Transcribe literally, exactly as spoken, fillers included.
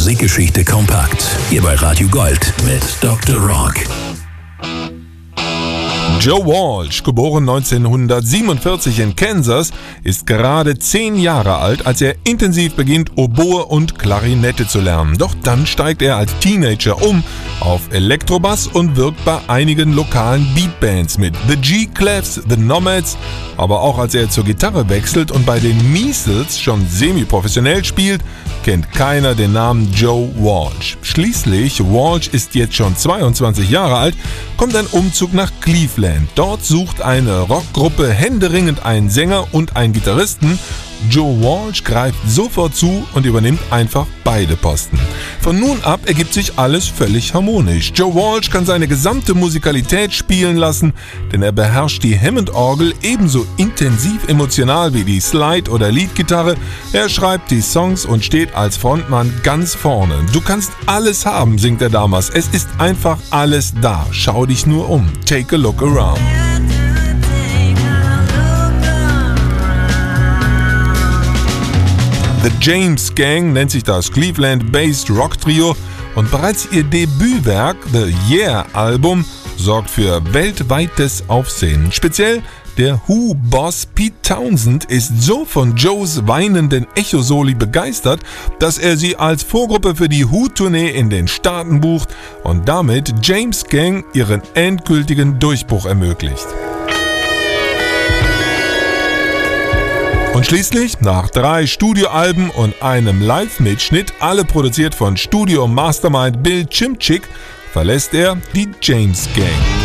Musikgeschichte kompakt. Hier bei Radio Gold mit Doktor Rock. Joe Walsh, geboren neunzehnhundertsiebenundvierzig in Kansas, ist gerade zehn Jahre alt, als er intensiv beginnt, Oboe und Klarinette zu lernen. Doch dann steigt er als Teenager um auf Elektrobass und wirkt bei einigen lokalen Beatbands mit. The G-Clefs, The Nomads, aber auch als er zur Gitarre wechselt und bei den Measles schon semi-professionell spielt, kennt keiner den Namen Joe Walsh. Schließlich, Walsh ist jetzt schon zweiundzwanzig Jahre alt, kommt ein Umzug nach Cleveland. Dort sucht eine Rockgruppe händeringend einen Sänger und einen Gitarristen. Joe Walsh greift sofort zu und übernimmt einfach beide Posten. Von nun ab ergibt sich alles völlig harmonisch. Joe Walsh kann seine gesamte Musikalität spielen lassen, denn er beherrscht die Hammond-Orgel ebenso intensiv emotional wie die Slide- oder Leadgitarre. Er schreibt die Songs und steht als Frontmann ganz vorne. Du kannst alles haben, singt er damals. Es ist einfach alles da. Schau dich nur um. Take a look around. The James Gang nennt sich das Cleveland-based Rock-Trio und bereits ihr Debütwerk, The Yeah-Album, sorgt für weltweites Aufsehen. Speziell der Who-Boss Pete Townsend ist so von Joes weinenden Echo-Soli begeistert, dass er sie als Vorgruppe für die Who-Tournee in den Staaten bucht und damit James Gang ihren endgültigen Durchbruch ermöglicht. Und schließlich, nach drei Studioalben und einem Live-Mitschnitt, alle produziert von Studio-Mastermind Bill Chimchik, verlässt er die James Gang.